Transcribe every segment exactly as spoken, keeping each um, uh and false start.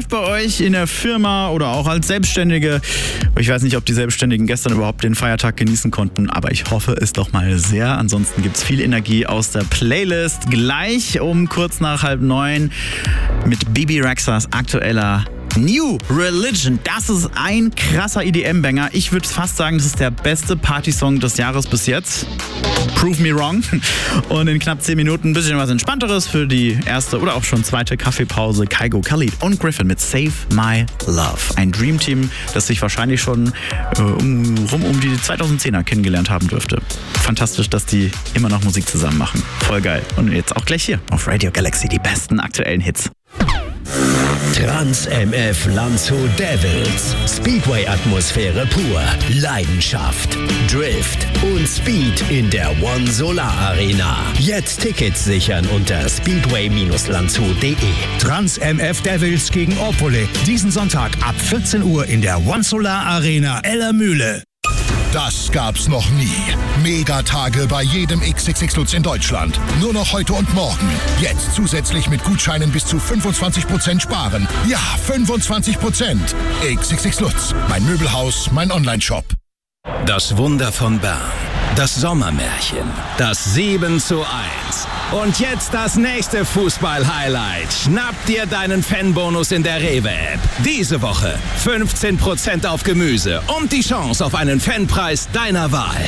läuft bei euch in der Firma oder auch als Selbstständige? Ich weiß nicht, ob die Selbstständigen gestern überhaupt den Feiertag genießen konnten, aber ich hoffe es doch mal sehr. Ansonsten gibt's viel Energie aus der Playlist. Gleich um kurz nach halb neun mit Bebe Rexhas aktueller New Religion. Das ist ein krasser E D M-Banger. Ich würde fast sagen, das ist der beste Partysong des Jahres bis jetzt. Prove me wrong. Und in knapp zehn Minuten ein bisschen was Entspannteres für die erste oder auch schon zweite Kaffeepause. Kygo, Khalid und Griffin mit Save My Love. Ein Dreamteam, das sich wahrscheinlich schon äh, um, rum um die zweitausendzehner kennengelernt haben dürfte. Fantastisch, dass die immer noch Musik zusammen machen. Voll geil. Und jetzt auch gleich hier auf Radio Galaxy die besten aktuellen Hits. Trans M F Landshut Devils. Speedway-Atmosphäre pur. Leidenschaft, Drift und Speed in der One Solar Arena. Jetzt Tickets sichern unter speedway Bindestrich landshut punkt de. Trans M F Devils gegen Opole. Diesen Sonntag ab vierzehn Uhr in der One Solar Arena Ellermühle. Das gab's noch nie. Megatage bei jedem X X X Lutz in Deutschland. Nur noch heute und morgen. Jetzt zusätzlich mit Gutscheinen bis zu fünfundzwanzig Prozent sparen. Ja, fünfundzwanzig Prozent. X X X Lutz. Mein Möbelhaus, mein Onlineshop. Das Wunder von Bern. Das Sommermärchen. Das sieben zu eins. Und jetzt das nächste Fußball-Highlight. Schnapp dir deinen Fanbonus in der Rewe-App. Diese Woche fünfzehn Prozent auf Gemüse und die Chance auf einen Fanpreis deiner Wahl.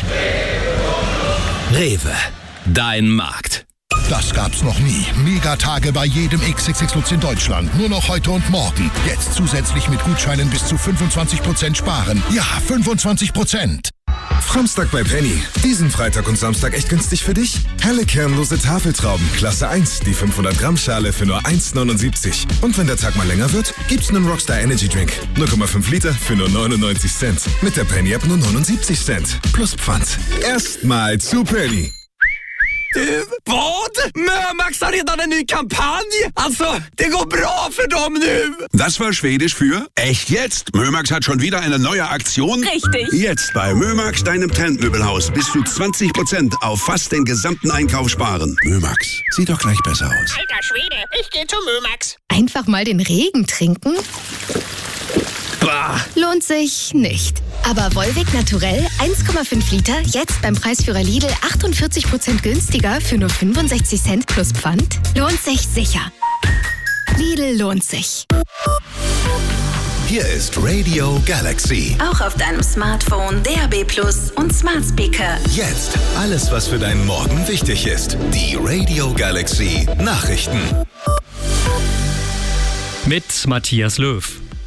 Rewe, dein Markt. Das gab's noch nie. Megatage bei jedem X X X Lutz in Deutschland. Nur noch heute und morgen. Jetzt zusätzlich mit Gutscheinen bis zu fünfundzwanzig Prozent sparen. Ja, fünfundzwanzig Prozent. Framstag bei Penny. Diesen Freitag und Samstag echt günstig für dich? Helle kernlose Tafeltrauben, Klasse eins, die fünfhundert Gramm Schale für nur eins neunundsiebzig. Und wenn der Tag mal länger wird, gibt's einen Rockstar Energy Drink. null Komma fünf Liter für nur neunundneunzig Cent. Mit der Penny App nur neunundsiebzig Cent. Plus Pfand. Erstmal zu Penny. Du, vad? Mömax har redan en ny kampanj! Alltså, det går bra för dem nu! Das war Schwedisch für echt jetzt. Mömax hat schon wieder eine neue Aktion. Richtig. Jetzt bei Mömax, deinem Trendmöbelhaus, bis zu zwanzig Prozent auf fast den gesamten Einkauf sparen. Mömax, sieht doch gleich besser aus. Alter Schwede, ich gehe zu Mömax. Einfach mal den Regen trinken? Bah. Lohnt sich nicht. Aber Volvic Naturell eins Komma fünf Liter, jetzt beim Preisführer Lidl achtundvierzig Prozent günstiger für nur fünfundsechzig Cent plus Pfand? Lohnt sich sicher. Lidl lohnt sich. Hier ist Radio Galaxy. Auch auf deinem Smartphone, D A B Plus und Smart Speaker. Jetzt alles, was für deinen Morgen wichtig ist. Die Radio Galaxy Nachrichten. Mit Matthias Löw.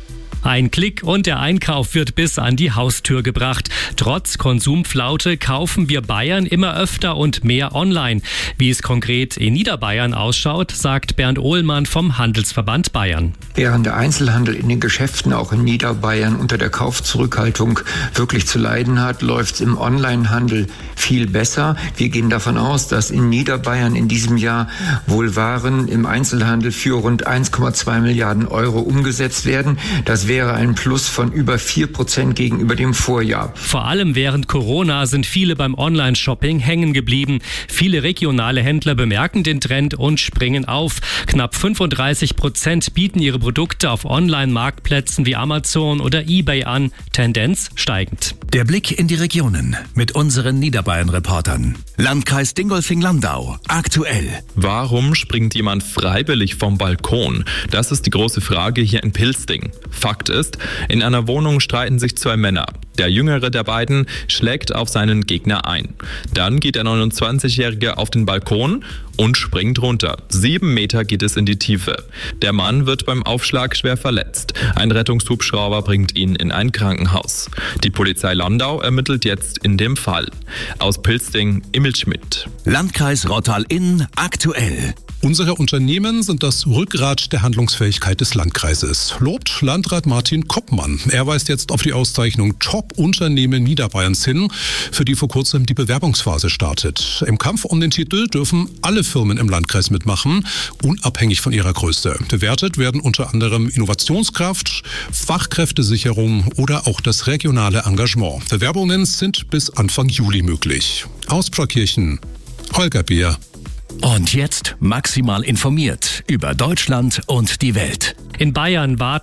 Ein Klick und der Einkauf wird bis an die Haustür gebracht. Trotz Konsumpflaute kaufen wir Bayern immer öfter und mehr online. Wie es konkret in Niederbayern ausschaut, sagt Bernd Ohlmann vom Handelsverband Bayern. Während der Einzelhandel in den Geschäften auch in Niederbayern unter der Kaufzurückhaltung wirklich zu leiden hat, läuft es im Onlinehandel viel besser. Wir gehen davon aus, dass in Niederbayern in diesem Jahr wohl Waren im Einzelhandel für rund eins Komma zwei Milliarden Euro umgesetzt werden. Das wäre ein Plus von über vier Prozent gegenüber dem Vorjahr. Vor allem während Corona sind viele beim Online-Shopping hängen geblieben. Viele regionale Händler bemerken den Trend und springen auf. Knapp fünfunddreißig Prozent bieten ihre Produkte auf Online-Marktplätzen wie Amazon oder eBay an. Tendenz steigend. Der Blick in die Regionen mit unseren Niederbayern-Reportern. Landkreis Dingolfing-Landau. Aktuell. Warum springt jemand freiwillig vom Balkon? Das ist die große Frage hier in Pilsting. Fakt ist, in einer Wohnung streiten sich zwei Männer. Der jüngere der beiden schlägt auf seinen Gegner ein. Dann geht der neunundzwanzigjährige auf den Balkon und springt runter. Sieben Meter geht es in die Tiefe. Der Mann wird beim Aufschlag schwer verletzt. Ein Rettungshubschrauber bringt ihn in ein Krankenhaus. Die Polizei Landau ermittelt jetzt in dem Fall. Aus Pilsting, Emil Schmidt. Landkreis Rottal-Inn aktuell. Unsere Unternehmen sind das Rückgrat der Handlungsfähigkeit des Landkreises, lobt Landrat Martin Koppmann. Er weist jetzt auf die Auszeichnung Top-Unternehmen Niederbayerns hin, für die vor kurzem die Bewerbungsphase startet. Im Kampf um den Titel dürfen alle Firmen im Landkreis mitmachen, unabhängig von ihrer Größe. Bewertet werden unter anderem Innovationskraft, Fachkräftesicherung oder auch das regionale Engagement. Bewerbungen sind bis Anfang Juli möglich. Aus Pfarrkirchen, Holger Beer. Und jetzt maximal informiert über Deutschland und die Welt. In Bayern warten